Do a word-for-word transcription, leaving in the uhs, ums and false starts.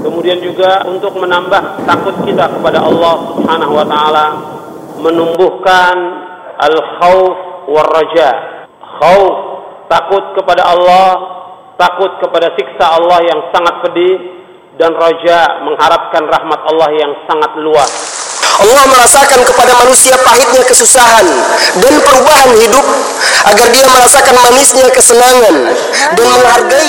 Kemudian juga untuk menambah takut kita kepada Allah Subhanahu wa taala, menumbuhkan al-khauf war raja. Khauf, takut kepada Allah, takut kepada siksa Allah yang sangat pedih, dan raja, mengharapkan rahmat Allah yang sangat luas. Allah merasakan kepada manusia pahitnya kesusahan dan perubahan hidup agar dia merasakan manisnya kesenangan dan menghargai